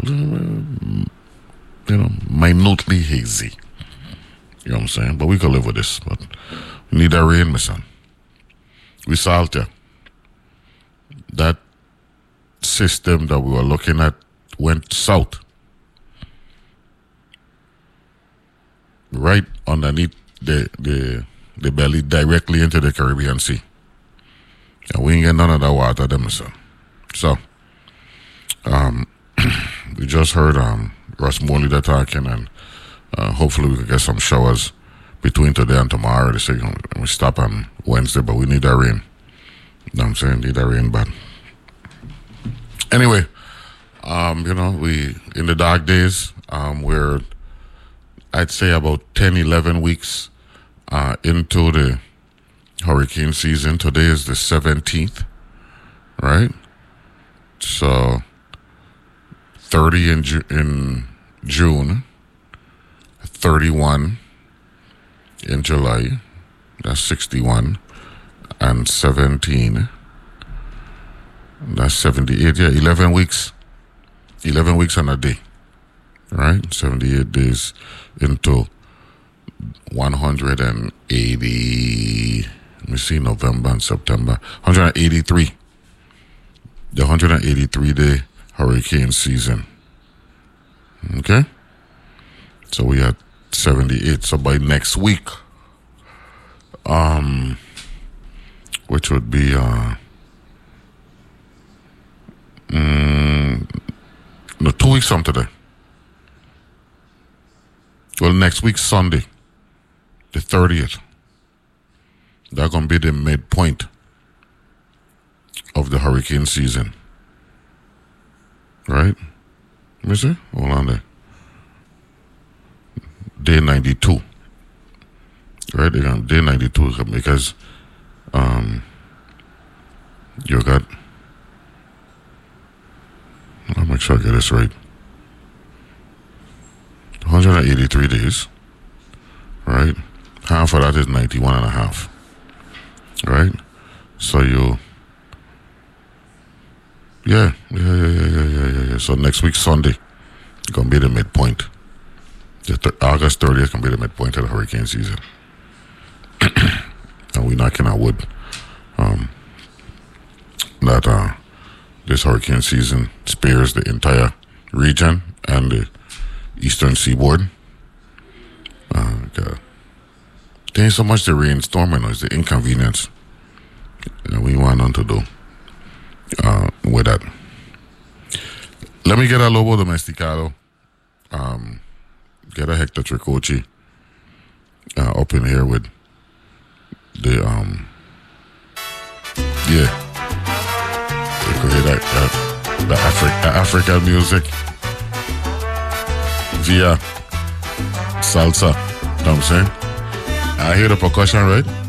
minutely hazy. You know what I'm saying? But we could live with this. But we need that rain, my son. We solved it. That system that we were looking at went south. Right underneath the belly, directly into the Caribbean Sea. And we ain't get none of that water there, my son. So, we just heard Russ Morley there talking, and hopefully we could get some showers between today and tomorrow. They say we stop on Wednesday, but we need that rain. You know what I'm saying? Need that rain bad. Anyway, we in the dark days, we're I'd say about 10, 11 weeks into the hurricane season. Today is the 17th, right? So 30 in June, 31 in July, that's 61, and 17, that's 78. Yeah, 11 weeks. 11 weeks and a day, right? 78 days into 180, let me see, November and September, 183. The 183-day hurricane season. Okay? So we had 78. So by next week, which would be, 2 weeks from today. Well, next week, Sunday, the 30th. That's going to be the midpoint of the hurricane season. Right? Let me see. Hold on there. Day 92. Right? They're going day 92 because you got, I'll make sure I get this right. 183 days. Right? Half of that is 91 and a half. Right? So yeah. So next week, Sunday, it's going to be the midpoint. August 30th is going to be the midpoint of the hurricane season. And we're knocking on wood that this hurricane season spares the entire region and the eastern seaboard. There ain't so much the rainstorm, it's the inconvenience that we want none to do with that. Let me get a Lobo Domesticado, get a Hector Tricoci up in here with the you could hear that the African music via salsa. You know what I'm saying? I hear the percussion, right?